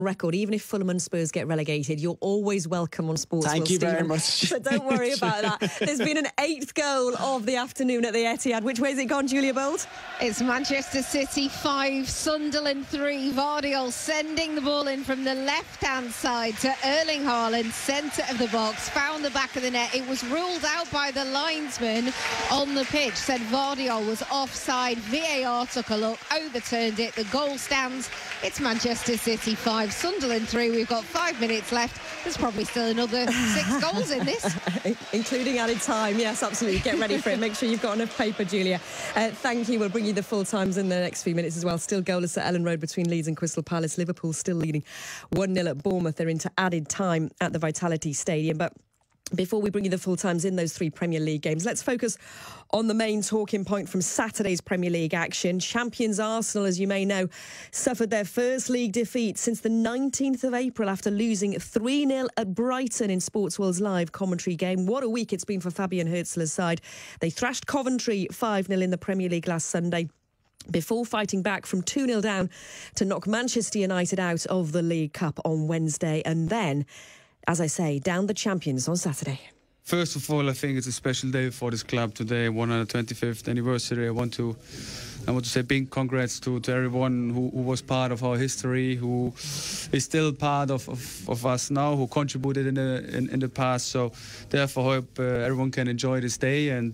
record. Even if Fulham and Spurs get relegated, you're always welcome on Sports. Thank you very much. So don't worry about that. There's been an 8th goal of the afternoon at the Etihad. Which way has it gone, Julia Bold? It's Manchester City 5, Sunderland 3. Vardiol sending the ball in from the left-hand side to Erling Haaland, centre of the box, found the back of the net. It was ruled out by the linesman on the pitch, said Vardiol was offside. VAR took a look, overturned it. The goal stands. It's Manchester City 5, Sunderland 3. We've got 5 minutes left. There's probably still another 6 goals in this. Including added time. Yes, absolutely. Get ready for it. Make sure you've got enough paper, Julia. Thank you. We'll bring you the full times in the next few minutes as well. Still goalless at Ellen Road between Leeds and Crystal Palace. Liverpool still leading 1-0 at Bournemouth. They're into added time at the Vitality Stadium. But before we bring you the full times in those 3 Premier League games, let's focus on the main talking point from Saturday's Premier League action. Champions Arsenal, as you may know, suffered their first league defeat since the 19th of April after losing 3-0 at Brighton in Sportsworld's live commentary game. What a week it's been for Fabian Hürzeler's side. They thrashed Coventry 5-0 in the Premier League last Sunday, before fighting back from 2-0 down to knock Manchester United out of the League Cup on Wednesday. And then, as I say, down the champions on Saturday. First of all, I think it's a special day for this club today, 125th anniversary. I want to say big congrats to everyone who was part of our history, who is still part of us now, who contributed in the past. So therefore, I hope everyone can enjoy this day. And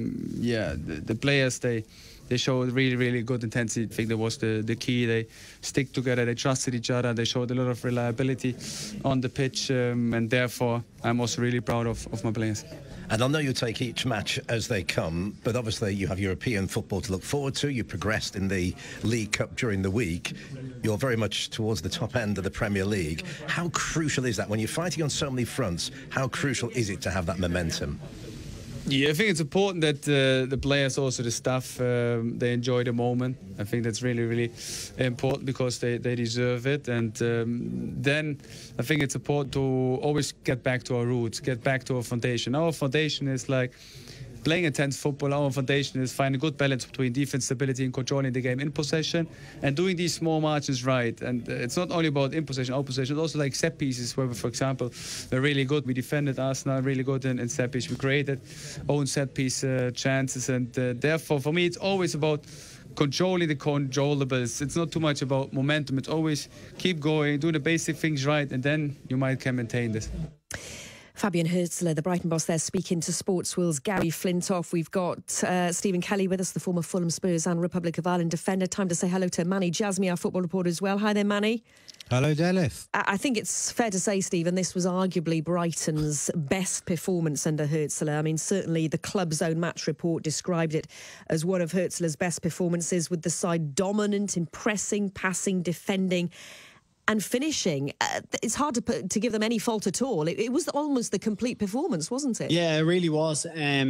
the players, they showed really, really good intensity. I think that was the key. They stick together, they trusted each other, they showed a lot of reliability on the pitch, and therefore I'm also really proud of my players. And I know you take each match as they come, but obviously you have European football to look forward to. You progressed in the League Cup during the week. You're very much towards the top end of the Premier League. How crucial is that? When you're fighting on so many fronts, how crucial is it to have that momentum? Yeah, I think it's important that the players, also the staff, they enjoy the moment. I think that's really, really important because they deserve it. And then I think it's important to always get back to our roots, get back to our foundation. Our foundation is like playing intense football. Our foundation is finding a good balance between defense stability and controlling the game in possession and doing these small margins right. And it's not only about in possession, out possession, it's also like set pieces where, for example, we're really good. We defended Arsenal really good in set piece. We created own set piece chances. And therefore, for me, it's always about controlling the controllables. It's not too much about momentum. It's always keep going, do the basic things right, and then you can maintain this. Fabian Hürzeler, the Brighton boss there, speaking to Sportsworld's Gary Flintoff. We've got Stephen Kelly with us, the former Fulham, Spurs and Republic of Ireland defender. Time to say hello to Manny Jasmi, our football reporter as well. Hi there, Manny. Hello, Dennis. I think it's fair to say, Stephen, this was arguably Brighton's best performance under Hürzeler. I mean, certainly the club's own match report described it as one of Hürzeler's best performances, with the side dominant in pressing, passing, defending and finishing. It's hard to give them any fault at all. It was almost the complete performance, wasn't it? Yeah, it really was.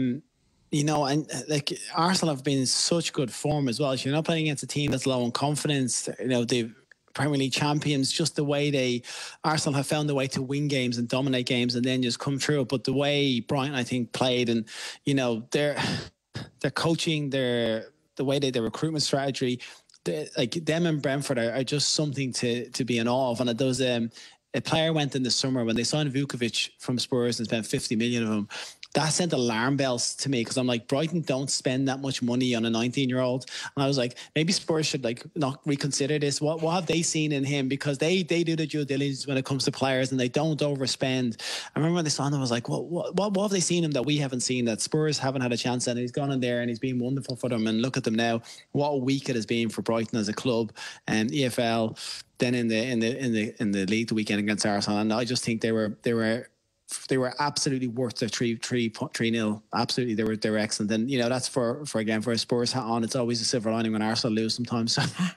You know, and like Arsenal have been in such good form as well. You're not playing against a team that's low on confidence. You know, the Premier League champions, just the way Arsenal have found a way to win games and dominate games and then just come through. But the way Brighton, I think, played, and you know, their coaching, the way their recruitment strategy, like them and Brentford are just something to be in awe of. And there was a player went in the summer when they signed Vukovic from Spurs and spent 50 million of him. That sent alarm bells to me, because I'm like, Brighton don't spend that much money on a 19-year-old. And I was like, maybe Spurs should like not reconsider this. What have they seen in him? Because they do the due diligence when it comes to players and they don't overspend. I remember when they signed him, I was like, what have they seen him that we haven't seen, that Spurs haven't had a chance at? And he's gone in there and he's been wonderful for them. And look at them now. What a week it has been for Brighton as a club. And EFL, then in the league the weekend against Arsenal. And I just think they were absolutely worth the 3-0. Absolutely, they were excellent. And you know, that's for a Spurs hat on. It's always a silver lining when Arsenal lose sometimes.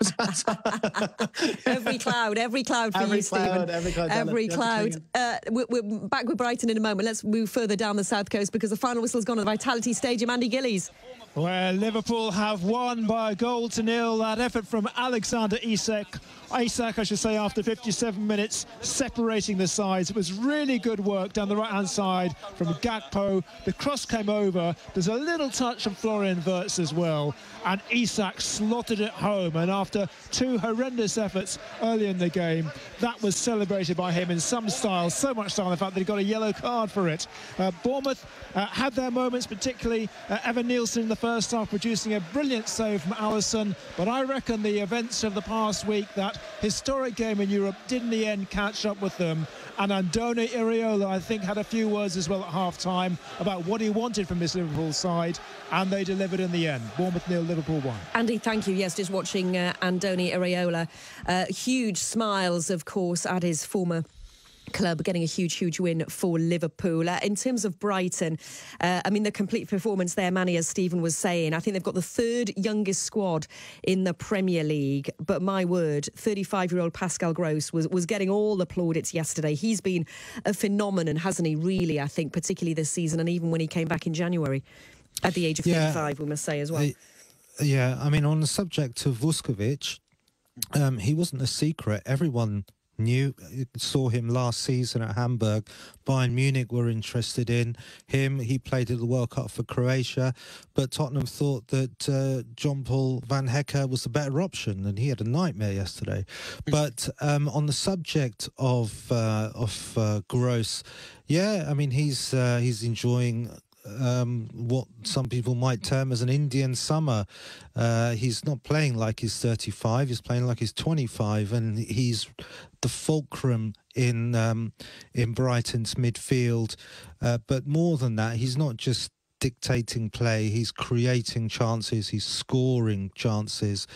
every cloud for you, Stephen. Every cloud. We're back with Brighton in a moment. Let's move further down the south coast, because the final whistle's gone at the Vitality Stadium. Andy Gillies. Well, Liverpool have won by a goal to nil. That effort from Alexander Isak Isak, I should say, after 57 minutes, separating the sides. It was really good work down the right-hand side from Gakpo. The cross came over. There's a little touch from Florian Wirtz as well. And Isak slotted it home. And after 2 horrendous efforts early in the game, that was celebrated by him in some style, so much style, in fact, that he got a yellow card for it. Bournemouth had their moments, particularly Evan Nielsen in the first half, producing a brilliant save from Alisson. But I reckon the events of the past week, that historic game in Europe, did in the end catch up with them. And Andoni Iraola, I think, had a few words as well at half-time about what he wanted from this Liverpool side, and they delivered in the end. Bournemouth 0, Liverpool 1. Andy, thank you. Yes, just watching Andoni Iraola. Huge smiles, of course, at his former club, getting a huge win for Liverpool. In terms of Brighton, I mean, the complete performance there, Manny, as Stephen was saying, I think they've got the 3rd youngest squad in the Premier League. But my word, 35-year-old Pascal Gross was getting all the plaudits yesterday. He's been a phenomenon, hasn't he, really, I think, particularly this season, and even when he came back in January at the age of 35, we must say as well. Yeah, I mean, on the subject of Vuskovic, he wasn't a secret. Everyone saw him last season at Hamburg. Bayern Munich were interested in him. He played at the World Cup for Croatia, but Tottenham thought that John-Paul Van Hecke was the better option, and he had a nightmare yesterday. But on the subject of Gross, yeah, I mean, he's enjoying what some people might term as an Indian summer. He's not playing like he's 35, he's playing like he's 25, and he's the fulcrum in Brighton's midfield. But more than that, he's not just dictating play, he's creating chances, he's scoring chances,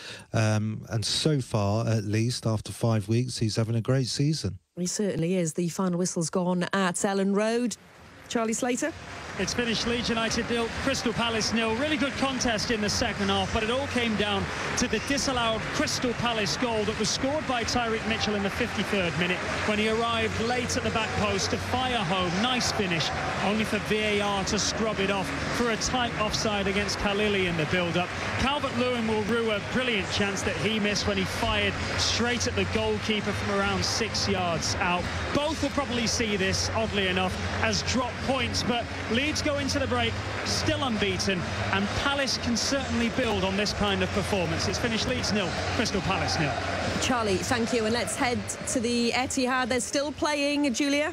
and so far, at least after 5 weeks, he's having a great season. He certainly is. The final whistle's gone at Elland Road. Charlie Slater? It's finished Leeds United 0, Crystal Palace 0. Really good contest in the second half, but it all came down to the disallowed Crystal Palace goal that was scored by Tyreek Mitchell in the 53rd minute when he arrived late at the back post to fire home. Nice finish, only for VAR to scrub it off for a tight offside against Khalili in the build-up. Calvert-Lewin will rue a brilliant chance that he missed when he fired straight at the goalkeeper from around 6 yards out. Both will probably see this, oddly enough, as drop points, but Leeds go into the break still unbeaten, and Palace can certainly build on this kind of performance. It's finished Leeds 0, Crystal Palace 0. Charlie, thank you, and let's head to the Etihad. They're still playing, Julia?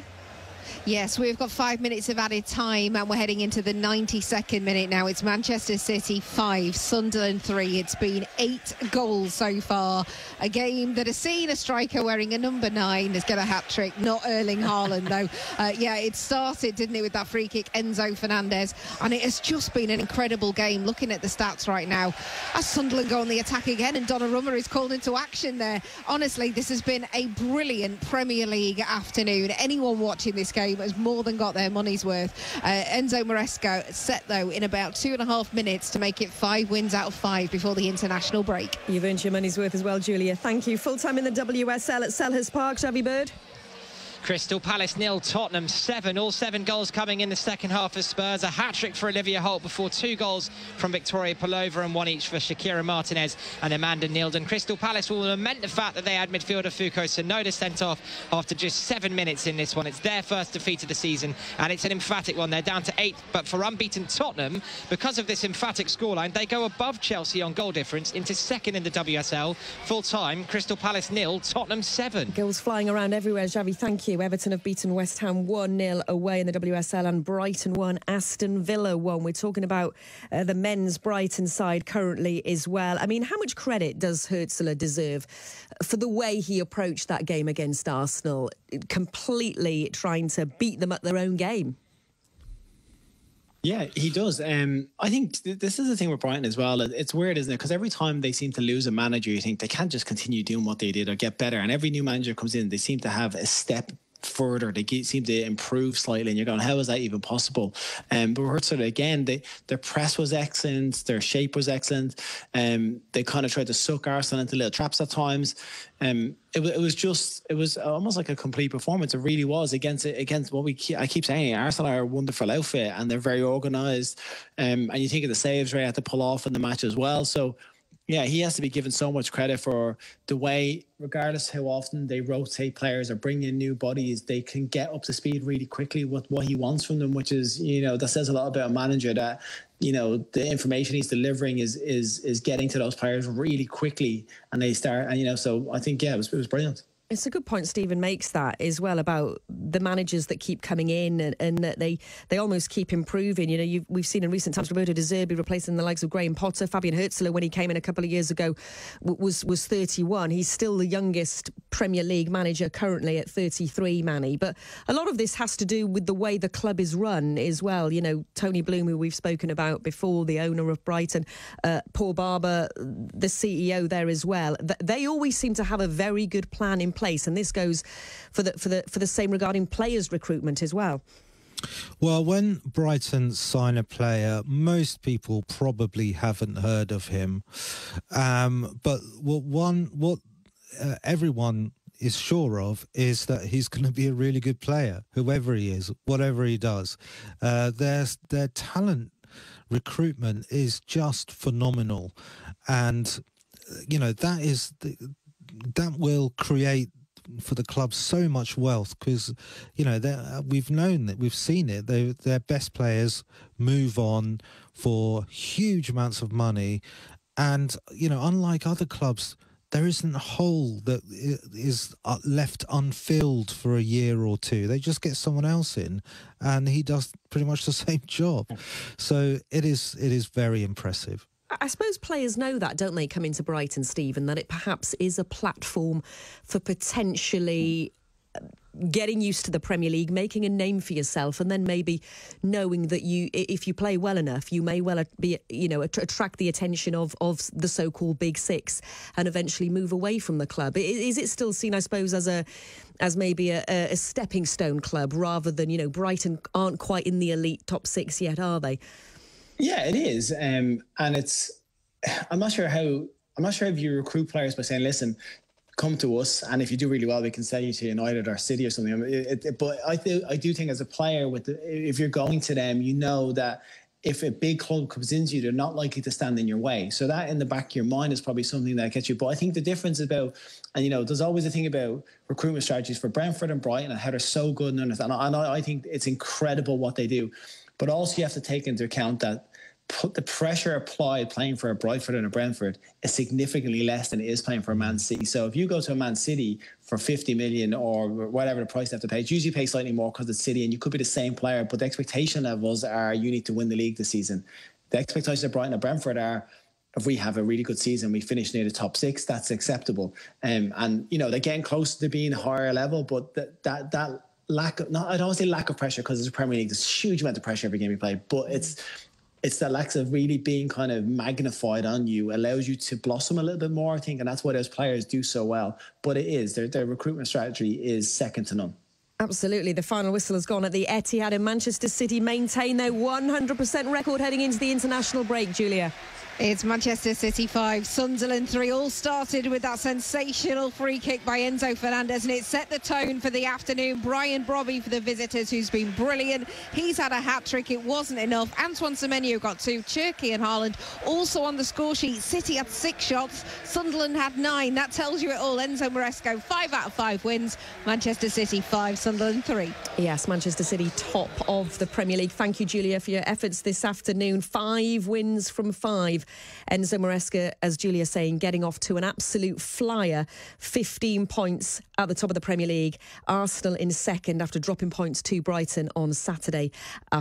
Yes, we've got 5 minutes of added time, and we're heading into the 92nd minute now. It's Manchester City 5, Sunderland 3. It's been 8 goals so far. A game that has seen a striker wearing a number 9 has got a hat-trick, not Erling Haaland, though. Yeah, it started, didn't it, with that free kick, Enzo Fernandez, and it has just been an incredible game. Looking at the stats right now, as Sunderland go on the attack again, and Donnarumma is called into action there. Honestly, this has been a brilliant Premier League afternoon. Anyone watching this game has more than got their money's worth. Enzo Maresca set, though, in about 2.5 minutes to make it 5 wins out of 5 before the international break. You've earned your money's worth as well, Julia. Thank you. Full-time in the WSL at Selhurst Park, Xavi Bird. Crystal Palace 0, Tottenham 7. All 7 goals coming in the second half for Spurs. A hat-trick for Olivia Holt before 2 goals from Victoria Pelova and 1 each for Shakira Martinez and Amanda Nilden. Crystal Palace will lament the fact that they had midfielder Fuko Sonoda sent off after just 7 minutes in this one. It's their first defeat of the season, and it's an emphatic one. They're down to 8, but for unbeaten Tottenham, because of this emphatic scoreline, they go above Chelsea on goal difference into second in the WSL. Full-time, Crystal Palace 0, Tottenham 7. Goals flying around everywhere, Xavi. Thank you. Everton have beaten West Ham 1-0 away in the WSL, and Brighton 1, Aston Villa 1. We're talking about the men's Brighton side currently as well. I mean, how much credit does Huertzler deserve for the way he approached that game against Arsenal, completely trying to beat them at their own game? Yeah, he does. I think this is the thing with Brighton as well. It's weird, isn't it? Because every time they seem to lose a manager, you think they can't just continue doing what they did or get better. And every new manager comes in, they seem to have a step further. They seem to improve slightly, and you're going, how is that even possible? But Huertzler, again, their press was excellent, their shape was excellent. They kind of tried to suck Arsenal into little traps at times. It was almost like a complete performance. It really was against what I keep saying. Arsenal are a wonderful outfit, and they're very organised. And you think of the saves Ray had to pull off in the match as well. So Yeah, he has to be given so much credit for the way, regardless how often they rotate players or bring in new bodies, they can get up to speed really quickly with what he wants from them, which is, that says a lot about a manager, that, the information he's delivering is getting to those players really quickly, and they start, so I think, it was brilliant. It's a good point Stephen makes that as well about the managers that keep coming in and that they almost keep improving. We've seen in recent times Roberto De Zerbi replacing the likes of Graham Potter. Fabian Hürzeler, when he came in a couple of years ago, was 31. He's still the youngest Premier League manager currently at 33, Manny. But a lot of this has to do with the way the club is run as well. Tony Bloom, who we've spoken about before, the owner of Brighton, Paul Barber, the CEO there as well. They always seem to have a very good plan in place, and this goes for the same regarding players' recruitment as well. Well, when Brighton sign a player, most people probably haven't heard of him, but what everyone is sure of is that he's going to be a really good player, whoever he is, whatever he does. Their talent recruitment is just phenomenal, and that will create for the club so much wealth, because we've known that, we've seen it, their best players move on for huge amounts of money, and unlike other clubs, there isn't a hole that is left unfilled for a year or two. They just get someone else in and he does pretty much the same job. So it is very impressive. I suppose players know that, don't they, coming to Brighton, Stephen, that it perhaps is a platform for potentially getting used to the Premier League, making a name for yourself, and then maybe knowing that if you play well enough, you may well be, attract the attention of the so-called Big Six and eventually move away from the club. Is it still seen, I suppose, as maybe a stepping stone club rather than, Brighton aren't quite in the elite top six yet, are they? Yeah, it is, and I'm not sure if you recruit players by saying, listen, come to us, and if you do really well, we can sell you to United or City or something. But I do think as a player, if you're going to them, that if a big club comes into you, they're not likely to stand in your way. So that in the back of your mind is probably something that gets you. But I think the difference about, and there's always a thing about recruitment strategies for Brentford and Brighton and how they're so good and understand. And I think it's incredible what they do. But also you have to take into account that the pressure applied playing for a Brentford and a Brentford is significantly less than it is playing for a Man City. So if you go to a Man City for 50 million or whatever the price they have to pay, it's usually pay slightly more because it's City and you could be the same player, but the expectation levels are you need to win the league this season. The expectations of Brighton and Brentford are, if we have a really good season, we finish near the top six, that's acceptable. And they're getting close to being a higher level, but that lack of, I don't want to say lack of pressure because it's a Premier League, there's a huge amount of pressure every game you play, but it's that lack of really being kind of magnified on you allows you to blossom a little bit more, I think, and that's why those players do so well. But it is, their recruitment strategy is second to none. Absolutely. The final whistle has gone at the Etihad, and Manchester City maintain their 100% record heading into the international break, Julia. It's Manchester City 5, Sunderland 3. All started with that sensational free kick by Enzo Fernandez, and it set the tone for the afternoon. Brian Brobby for the visitors, who's been brilliant. He's had a hat-trick. It wasn't enough. Antoine Semenyo got 2. Cherki and Haaland also on the score sheet. City had 6 shots. Sunderland had 9. That tells you it all. Enzo Maresco, 5 out of 5 wins. Manchester City 5, Sunderland 3. Yes, Manchester City top of the Premier League. Thank you, Julia, for your efforts this afternoon. 5 wins from 5. Enzo Maresca, as Julia's saying, getting off to an absolute flyer. 15 points at the top of the Premier League. Arsenal in second after dropping points to Brighton on Saturday.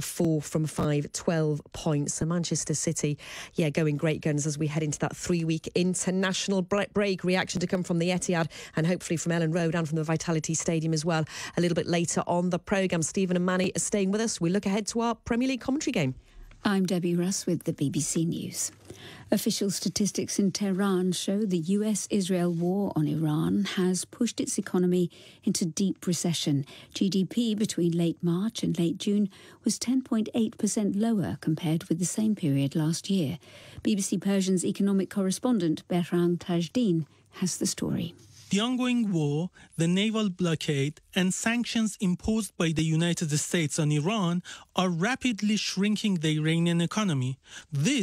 4 from 5, 12 points. So Manchester City, going great guns as we head into that 3-week international break. Reaction to come from the Etihad and hopefully from Ellen Road and from the Vitality Stadium as well a little bit later on the programme. Stephen and Manny are staying with us. We look ahead to our Premier League commentary game. I'm Debbie Russ with the BBC News. Official statistics in Tehran show the US-Israel war on Iran has pushed its economy into deep recession. GDP between late March and late June was 10.8% lower compared with the same period last year. BBC Persian's economic correspondent Behrang Tajdin has the story. The ongoing war, the naval blockade, and sanctions imposed by the United States on Iran are rapidly shrinking the Iranian economy. This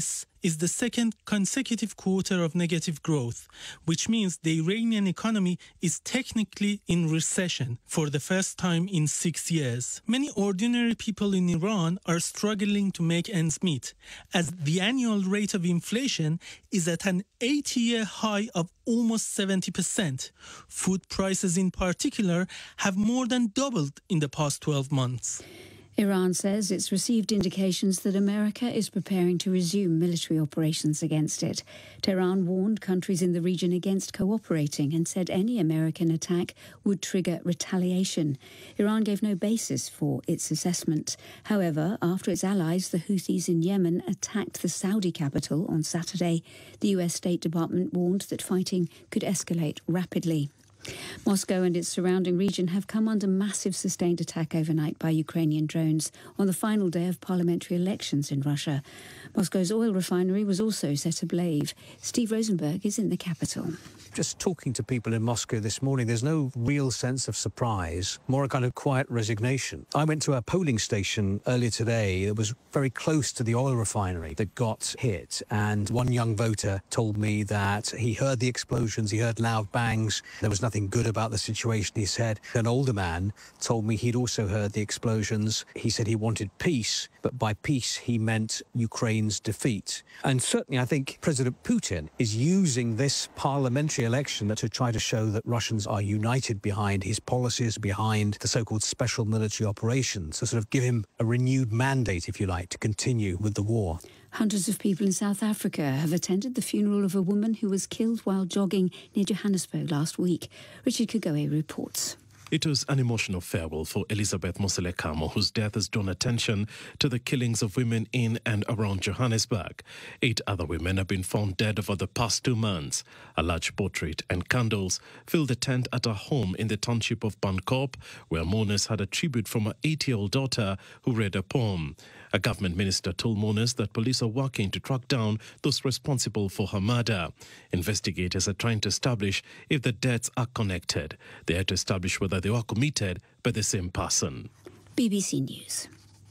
is the second consecutive quarter of negative growth, which means the Iranian economy is technically in recession for the first time in 6 years. Many ordinary people in Iran are struggling to make ends meet, as the annual rate of inflation is at an 80-year high of almost 70%. Food prices in particular have more than doubled in the past 12 months. Iran says it's received indications that America is preparing to resume military operations against it. Tehran warned countries in the region against cooperating and said any American attack would trigger retaliation. Iran gave no basis for its assessment. However, after its allies, the Houthis in Yemen, attacked the Saudi capital on Saturday, the US State Department warned that fighting could escalate rapidly. Moscow and its surrounding region have come under massive sustained attack overnight by Ukrainian drones on the final day of parliamentary elections in Russia. Moscow's oil refinery was also set ablaze. Steve Rosenberg is in the capital. Just talking to people in Moscow this morning, there's no real sense of surprise, more a kind of quiet resignation. I went to a polling station earlier today that was very close to the oil refinery that got hit, and one young voter told me that he heard the explosions, he heard loud bangs, there was nothing good about the situation, he said. An older man told me he'd also heard the explosions. He said he wanted peace, but by peace he meant Ukraine's defeat. And certainly I think President Putin is using this parliamentary election to try to show that Russians are united behind his policies, behind the so-called special military operations, to sort of give him a renewed mandate, if you like, to continue with the war. Hundreds of people in South Africa have attended the funeral of a woman who was killed while jogging near Johannesburg last week. Richard Kagoe reports. It was an emotional farewell for Elizabeth Moselekamo, whose death has drawn attention to the killings of women in and around Johannesburg. 8 other women have been found dead over the past 2 months. A large portrait and candles filled the tent at her home in the township of Bankop, where mourners had a tribute from her 8-year-old daughter who read a poem. A government minister told mourners that police are working to track down those responsible for her murder. Investigators are trying to establish if the deaths are connected. They had to establish whether they were committed by the same person. BBC News.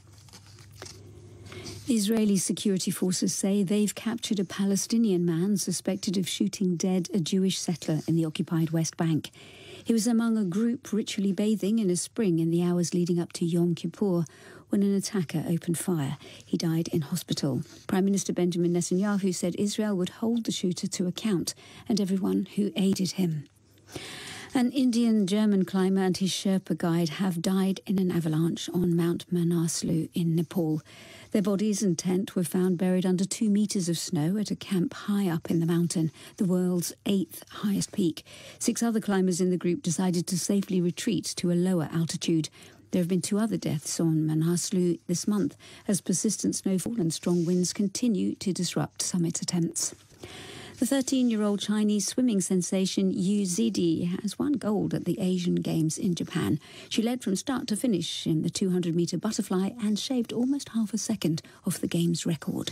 The Israeli security forces say they've captured a Palestinian man suspected of shooting dead a Jewish settler in the occupied West Bank. He was among a group ritually bathing in a spring in the hours leading up to Yom Kippur when an attacker opened fire. He died in hospital. Prime Minister Benjamin Netanyahu said Israel would hold the shooter to account and everyone who aided him. An Indian-German climber and his Sherpa guide have died in an avalanche on Mount Manaslu in Nepal. Their bodies and tent were found buried under 2 meters of snow at a camp high up in the mountain, the world's 8th highest peak. 6 other climbers in the group decided to safely retreat to a lower altitude. There have been 2 other deaths on Manaslu this month as persistent snowfall and strong winds continue to disrupt summit attempts. The 13-year-old Chinese swimming sensation Yu Zidi has won gold at the Asian Games in Japan. She led from start to finish in the 200-metre butterfly and shaved almost half a second off the Games record.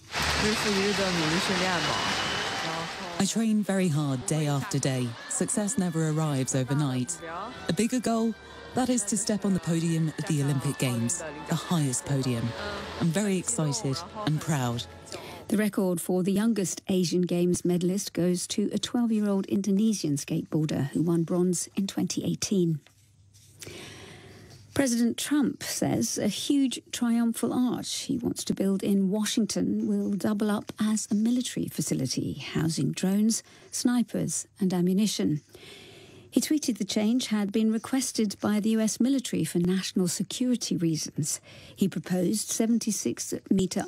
I train very hard day after day. Success never arrives overnight. A bigger goal? That is to step on the podium at the Olympic Games, the highest podium. I'm very excited and proud. The record for the youngest Asian Games medalist goes to a 12-year-old Indonesian skateboarder who won bronze in 2018. President Trump says a huge triumphal arch he wants to build in Washington will double up as a military facility, housing drones, snipers and ammunition. He tweeted the change had been requested by the US military for national security reasons. He proposed the 76-metre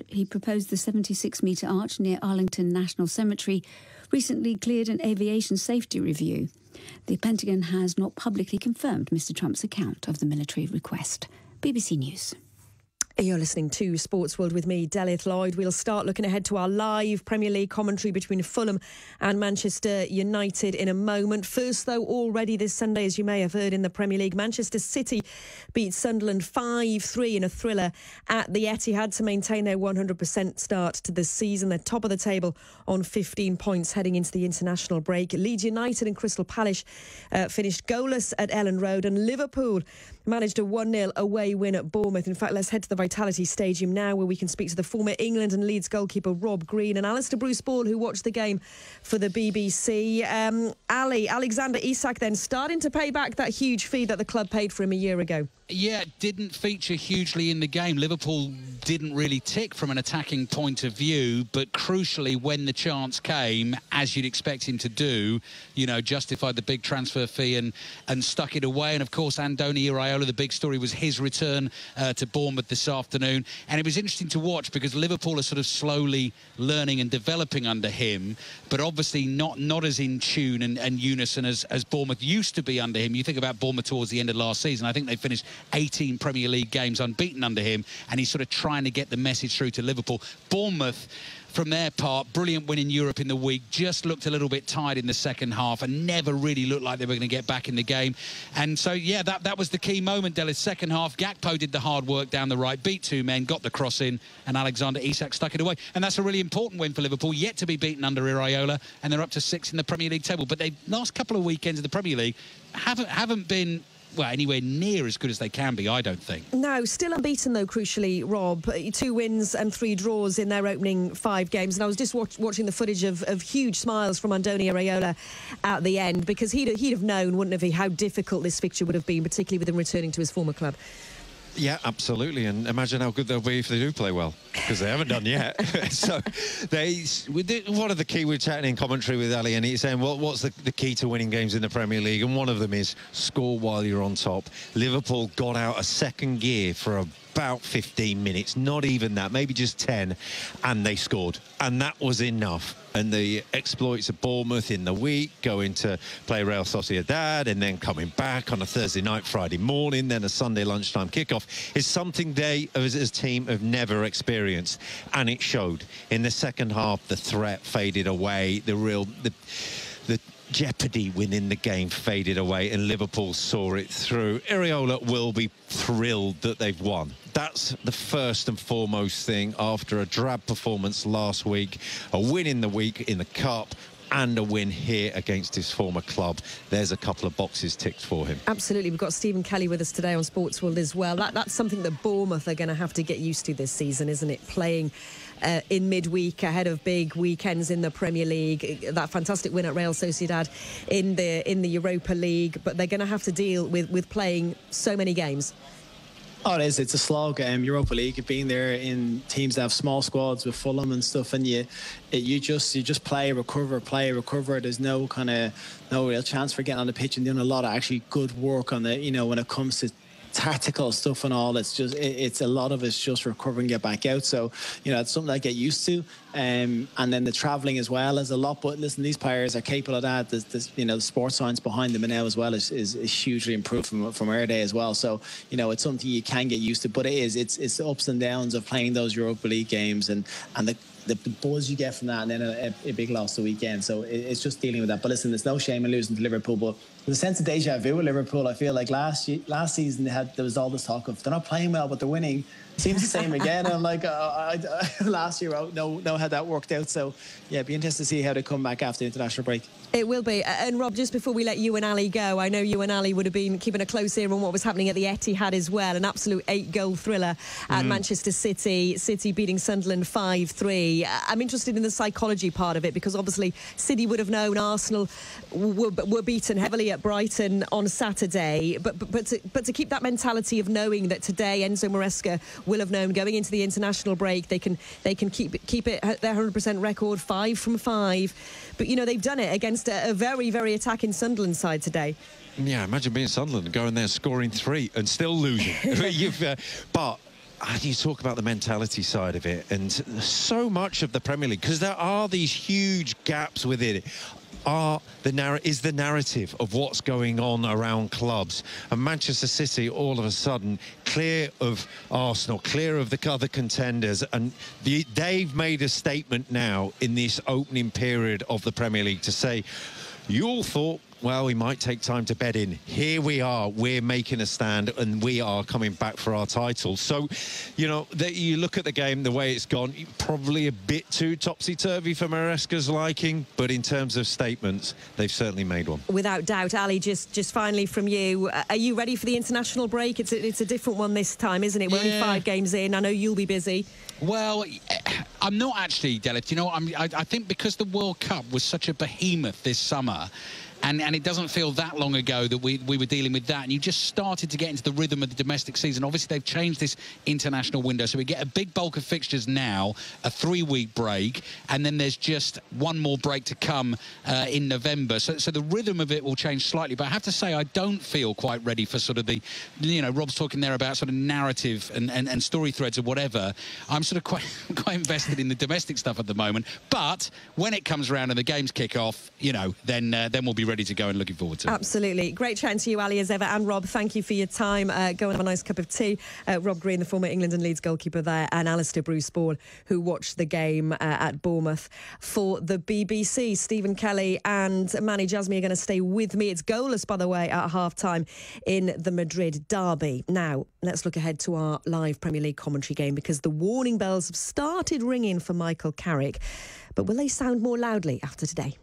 arch near Arlington National Cemetery recently cleared an aviation safety review. The Pentagon has not publicly confirmed Mr. Trump's account of the military request. BBC News. You're listening to Sports World with me, Delith Lloyd. We'll start looking ahead to our live Premier League commentary between Fulham and Manchester United in a moment. First, though, already this Sunday, as you may have heard in the Premier League, Manchester City beat Sunderland 5-3 in a thriller at the Etihad to maintain their 100% start to the season. They're top of the table on 15 points heading into the international break. Leeds United and Crystal Palace finished goalless at Ellen Road, and Liverpool managed a 1-0 away win at Bournemouth. In fact, let's head to the Vitality Stadium now, where we can speak to the former England and Leeds goalkeeper Rob Green and Alistair Bruce Ball, who watched the game for the BBC. Alexander Isak then starting to pay back that huge fee that the club paid for him a year ago. Yeah, didn't feature hugely in the game. Liverpool didn't really tick from an attacking point of view, but crucially, when the chance came, as you'd expect him to do, you know, justified the big transfer fee and stuck it away. And of course, Andoni Iraola, the big story was his return to Bournemouth this afternoon. And it was interesting to watch because Liverpool are sort of slowly learning and developing under him, but obviously not as in tune and unison as Bournemouth used to be under him. You think about Bournemouth towards the end of last season, I think they finished 18 Premier League games unbeaten under him, and he's sort of trying to get the message through to Liverpool. Bournemouth, from their part, brilliant win in Europe in the week, just looked a little bit tired in the second half and never really looked like they were going to get back in the game. And so, yeah, that was the key moment, Dallas. Second half, Gakpo did the hard work down the right, beat two men, got the cross in, and Alexander Isak stuck it away. And that's a really important win for Liverpool, yet to be beaten under Iraola, and they're up to 6th in the Premier League table. But they last couple of weekends in the Premier League haven't been, well, anywhere near as good as they can be, I don't think. No, still unbeaten, though, crucially, Rob. 2 wins and 3 draws in their opening 5 games. And I was just watching the footage of huge smiles from Andoni Iraola at the end, because he'd have known, wouldn't he, how difficult this fixture would have been, particularly with him returning to his former club. Yeah, absolutely. And imagine how good they'll be if they do play well, because they haven't done yet. So one of the key, we're chatting in commentary with Ali, and he's saying, well, what's the key to winning games in the Premier League? And one of them is score while you're on top. Liverpool got out a second gear for about 15 minutes, not even that, maybe just 10, and they scored. And that was enough. And the exploits of Bournemouth in the week, going to play Real Sociedad and then coming back on a Thursday night, Friday morning, then a Sunday lunchtime kickoff, is something they as a team have never experienced. And it showed. In the second half, the threat faded away, the jeopardy within the game faded away, and Liverpool saw it through. Iraola will be thrilled that they've won. That's the first and foremost thing after a drab performance last week, a win in the week in the Cup, and a win here against his former club. There's a couple of boxes ticked for him. Absolutely. We've got Stephen Kelly with us today on Sportsworld as well. That's something that Bournemouth are going to have to get used to this season, isn't it? Playing in midweek ahead of big weekends in the Premier League. That fantastic win at Real Sociedad in the Europa League. But they're going to have to deal with playing so many games. Oh, it is. It's a slog. Europa League, you've been there in teams that have small squads with Fulham and stuff, and you just play, recover. There's no real chance for getting on the pitch and doing a lot of actually good work on the, when it comes to tactical stuff and all. It's a lot of it's just recover and get back out. So it's something I get used to. And then the travelling as well is a lot. But listen, these players are capable of that. The sports science behind them now as well is hugely improved from our day as well. So it's something you can get used to. But it's the ups and downs of playing those Europa League games and the buzz you get from that, and then a big loss the weekend. So it's just dealing with that. But listen, there's no shame in losing to Liverpool. But there's a sense of deja vu with Liverpool. I feel like last season there was all this talk of they're not playing well, but they're winning. Seems the same again. And I'm like, last year, I don't know how that worked out. So, yeah, it'd be interesting to see how they come back after the international break. It will be. And, Rob, just before we let you and Ali go, I know you and Ali would have been keeping a close ear on what was happening at the Etihad as well. An absolute 8-goal thriller at Manchester City. City beating Sunderland 5-3. I'm interested in the psychology part of it, because obviously City would have known Arsenal were beaten heavily at Brighton on Saturday. But to keep that mentality of knowing that today Enzo Maresca will have known going into the international break they can keep it at their 100% record, 5 from 5. But they've done it against a very, very attacking Sunderland side today. Yeah, imagine being Sunderland, going there scoring 3 and still losing. But you talk about the mentality side of it, and so much of the Premier League, because there are these huge gaps within it, is the narrative of what's going on around clubs. And Manchester City, all of a sudden, clear of Arsenal, clear of the other contenders, and they've made a statement now in this opening period of the Premier League to say, You all thought, well, we might take time to bed in. Here we are. We're making a stand, and we are coming back for our title. So, you know, you look at the game, the way it's gone, probably a bit too topsy-turvy for Maresca's liking, but in terms of statements, they've certainly made one. Without doubt. Ali, just finally from you, are you ready for the international break? It's a different one this time, isn't it? We're only 5 games in. I know you'll be busy. Well, I'm not actually, Delith. You know, I think because the World Cup was such a behemoth this summer, and it doesn't feel that long ago that we were dealing with that, and you just started to get into the rhythm of the domestic season. Obviously, they've changed this international window, so we get a big bulk of fixtures now, a 3-week break, and then there's just one more break to come in November. So the rhythm of it will change slightly, but I have to say I don't feel quite ready for sort of the, you know, Rob's talking there about sort of narrative and story threads or whatever. I'm sort of quite invested in the domestic stuff at the moment, but when it comes around and the games kick off, you know, then we'll be ready to go and looking forward to it. Absolutely. Great chatting to you, Ali, as ever. And Rob, thank you for your time. Go and have a nice cup of tea. Rob Green, the former England and Leeds goalkeeper there, and Alistair Bruce-Bourne, who watched the game at Bournemouth for the BBC. Stephen Kelly and Manny Jasmy are going to stay with me. It's goalless, by the way, at half-time in the Madrid derby. Now, let's look ahead to our live Premier League commentary game, because the warning bells have started ringing for Michael Carrick. But will they sound more loudly after today?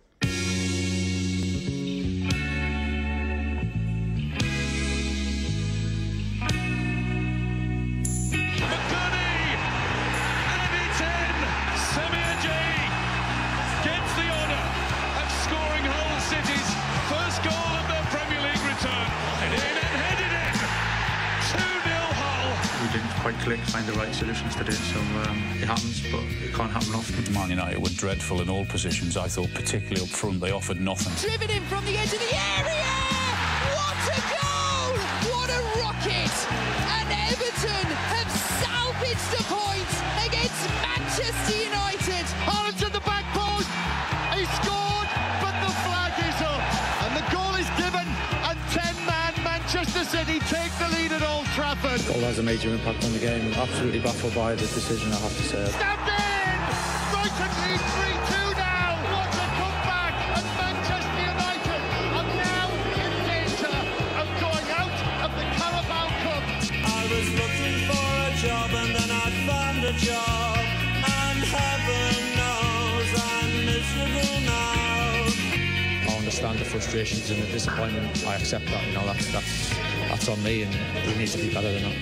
Quite click, find the right solutions today, so it happens, but it can't happen often. Man United were dreadful in all positions. I thought particularly up front they offered nothing. Driven in from the edge of the area! What a goal! What a rocket! And Everton have salvaged a point against Manchester United. Haaland to the back post, he scored, but the flag is up, and the goal is given, and 10-man Manchester City take the lead at Old Trafford. The goal has a major impact on the game. I'm absolutely baffled by the decision, I have to say. Stabbed in! Brighton lead 3-2 now! What a comeback! And Manchester United are now in danger of going out of the Carabao Cup. I was looking for a job and then I found a job, and heaven knows I'm miserable now. I understand the frustrations and the disappointment. I accept that, you know, that's on me, and we need to be better than that.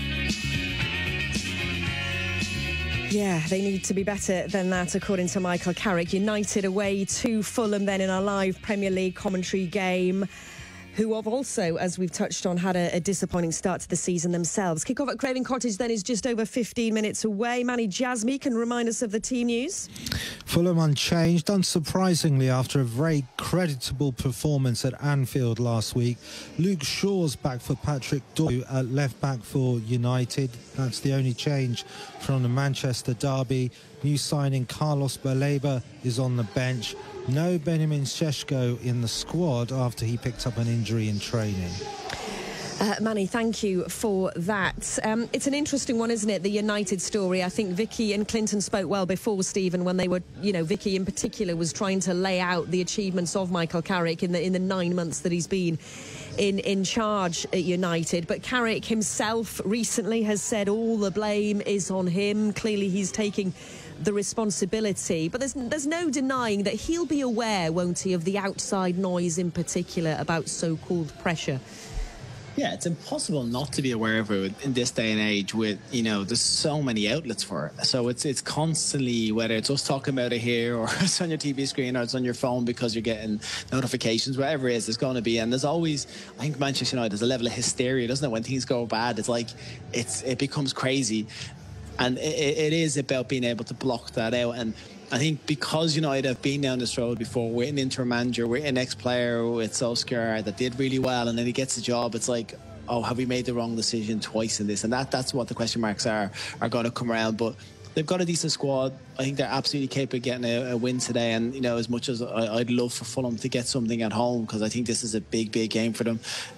Yeah, they need to be better than that, according to Michael Carrick. United away to Fulham then in our live Premier League commentary game, who have also, as we've touched on, had a disappointing start to the season themselves. Kick-off at Craven Cottage then is just over 15 minutes away. Manny Jasmy can remind us of the team news. Fulham unchanged, unsurprisingly, after a very creditable performance at Anfield last week. Luke Shaw's back for Patrick Dorgu at left-back for United. That's the only change from the Manchester derby. New signing Carlos Baleba is on the bench. No Benjamin Šeško in the squad after he picked up an injury in training. Manny, thank you for that. It's an interesting one, isn't it? The United story. I think Vicky and Clinton spoke well before, Stephen, when they were, you know, Vicky in particular was trying to lay out the achievements of Michael Carrick in the 9 months that he's been in charge at United. But Carrick himself recently has said all the blame is on him. Clearly he's taking the responsibility, but there's no denying that he'll be aware, won't he, of the outside noise in particular about so-called pressure. Yeah, it's impossible not to be aware of it in this day and age with, you know, there's so many outlets for it. So it's constantly, whether it's us talking about it here or it's on your TV screen or it's on your phone because you're getting notifications, whatever it is, there's going to be. And there's always, I think Manchester United, there's a level of hysteria, doesn't it? When things go bad, it's like, it becomes crazy. And it is about being able to block that out. And I think because United have been down this road before with an interim manager, with an ex-player, with Solskjaer that did really well, and then he gets the job, it's like, oh, have we made the wrong decision twice in this? And that's what the question marks are going to come around. But they've got a decent squad. I think they're absolutely capable of getting a win today. And, you know, as much as I'd love for Fulham to get something at home, because I think this is a big, big game for them.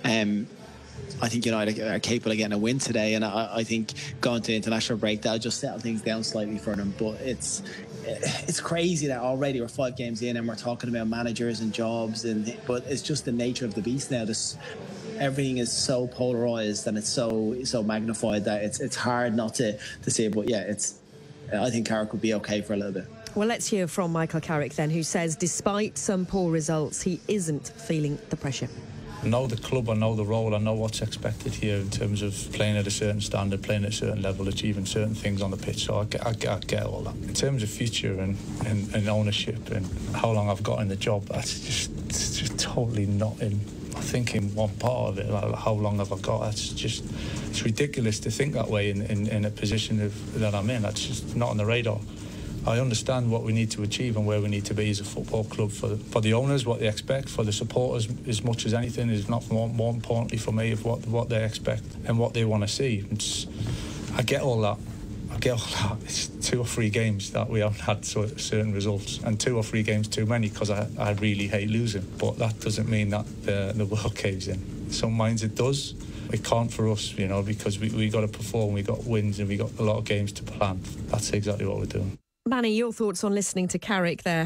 I think United are capable of getting a win today, and I think going to international break, that'll just settle things down slightly for them. But it's crazy that already we're 5 games in and we're talking about managers and jobs, but it's just the nature of the beast now. Everything is so polarized and it's so magnified that it's hard not to see it. But yeah, I think Carrick would be okay for a little bit. Well, let's hear from Michael Carrick then, who says despite some poor results, he isn't feeling the pressure. I know the club, I know the role, I know what's expected here in terms of playing at a certain standard, playing at a certain level, achieving certain things on the pitch, so I get all that. In terms of future and ownership and how long I've got in the job, it's just totally not in, I think, in one part of it, like how long have I got? It's ridiculous to think that way in a position that I'm in. That's just not on the radar. I understand what we need to achieve and where we need to be as a football club for the owners, what they expect, for the supporters as much as anything, is not more importantly for me of what they expect and what they want to see. I get all that. It's 2 or 3 games that we haven't had certain results, and 2 or 3 games too many, because I really hate losing. But that doesn't mean that the world caves in. Some minds it does. It can't for us, because we got to perform, we got wins, and we got a lot of games to plan. That's exactly what we're doing. Manny, your thoughts on listening to Carrick there?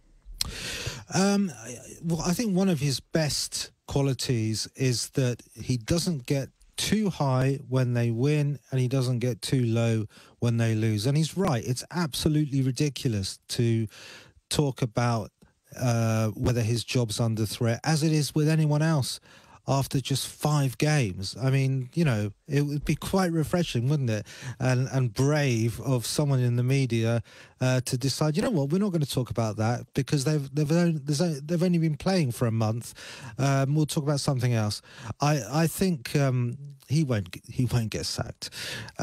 Well, I think one of his best qualities is that he doesn't get too high when they win and he doesn't get too low when they lose. And he's right. It's absolutely ridiculous to talk about whether his job's under threat, as it is with anyone else, after just 5 games. I mean, it would be quite refreshing, wouldn't it? And brave of someone in the media to decide, you know what, we're not going to talk about that because they've only been playing for a month. We'll talk about something else. I think he won't get sacked.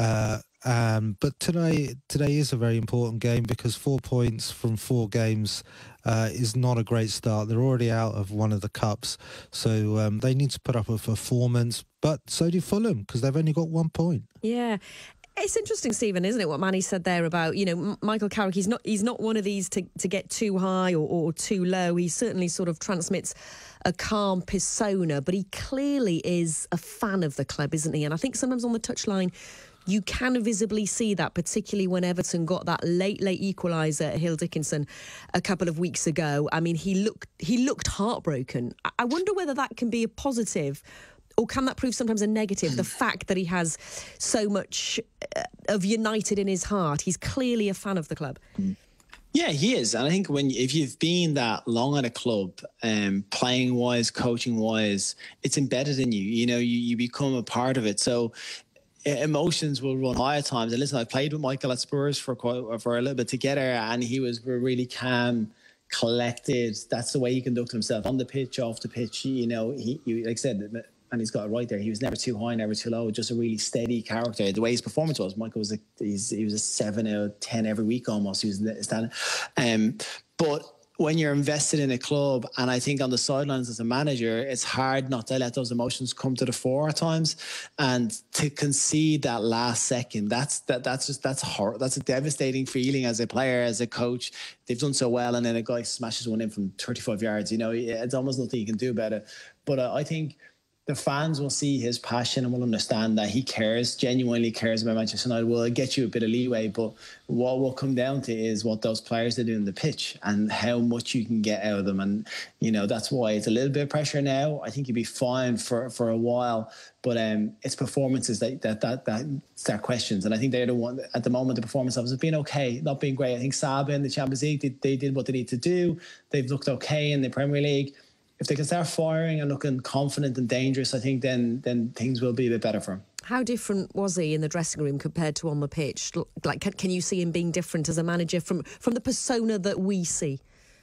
But today is a very important game because 4 points from 4 games is not a great start. They're already out of one of the cups, so they need to put up a performance. But so do Fulham, because they've only got 1 point. Yeah. It's interesting, Stephen, isn't it, what Manny said there about, Michael Carrick, he's not one of these to get too high or too low. He certainly sort of transmits a calm persona, but he clearly is a fan of the club, isn't he? And I think sometimes on the touchline, you can visibly see that, particularly when Everton got that late equaliser at Hill Dickinson a couple of weeks ago. I mean, he looked heartbroken. I wonder whether that can be a positive, or can that prove sometimes a negative, the fact that he has so much of United in his heart. He's clearly a fan of the club. Yeah, he is. And I think if you've been that long at a club, playing wise, coaching wise, it's embedded in you. You become a part of it. So emotions will run high at times. And listen, I played with Michael at Spurs for a little bit together, and he was really calm, collected. That's the way he conducted himself on the pitch, off the pitch. He like I said, and he's got it right there. He was never too high, never too low. Just a really steady character. The way his performance was, Michael was he was a 7 out of 10 every week almost. He was standing. But when you're invested in a club, and I think on the sidelines as a manager, it's hard not to let those emotions come to the fore at times, and to concede that last second. That's horrible. That's a devastating feeling as a player, as a coach. They've done so well, and then a guy smashes one in from 35 yards. It's almost nothing you can do about it. But I think the fans will see his passion and will understand that he genuinely cares about Manchester United. Will get you a bit of leeway, but what will come down to is what those players are doing on the pitch and how much you can get out of them. And, that's why it's a little bit of pressure now. I think you'll be fine for a while, but it's performances that start questions. And I think they're the one, at the moment, the performance levels have been okay, not being great. I think Saba in the Champions League, they did what they need to do. They've looked okay in the Premier League. If they can start firing and looking confident and dangerous, I think then things will be a bit better for him. How different was he in the dressing room compared to on the pitch? Like, can you see him being different as a manager from the persona that we see?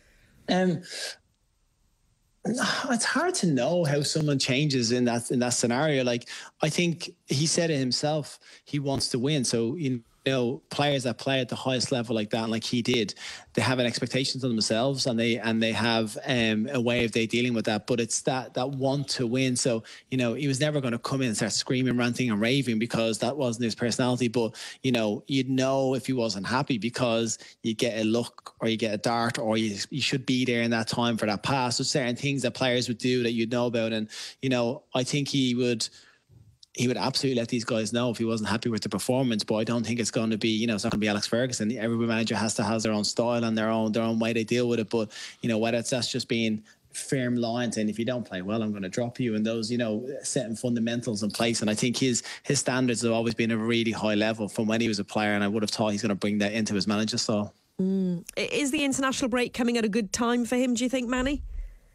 It's hard to know how someone changes in that scenario. Like, I think he said it himself. He wants to win. So, players that play at the highest level like that, like he did, they have an expectation on themselves, and they have a way of dealing with that. But it's that want to win. So he was never going to come in and start screaming, ranting, and raving, because that wasn't his personality. But you'd know if he wasn't happy, because you get a look, or you get a dart, or you should be there in that time for that pass. So certain things that players would do that you'd know about, and I think he would. he would absolutely let these guys know if he wasn't happy with the performance. But I don't think it's going to be, you know, it's not going to be Alex Ferguson. Every manager has their own style and their own way they deal with it. But, you know, whether that's just being firm lines and if you don't play well, I'm going to drop you, and those, you know, setting fundamentals in place. And I think his standards have always been a really high level from when he was a player, and I would have thought he's going to bring that into his manager style. Is the international break coming at a good time for him, do you think, Manny?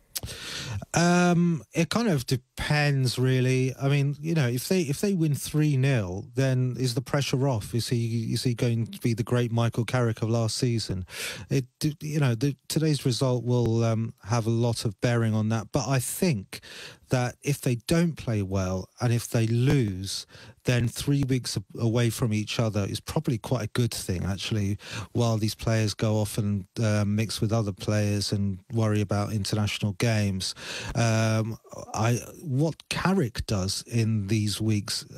It kind of depends, really. I mean, you know, if they win 3-0, then is the pressure off? Is he going to be the great Michael Carrick of last season? Today's result will have a lot of bearing on that. But I think that if they don't play well and if they lose, then 3 weeks away from each other is probably quite a good thing, actually, while these players go off and mix with other players and worry about international games. What Carrick does in these weeks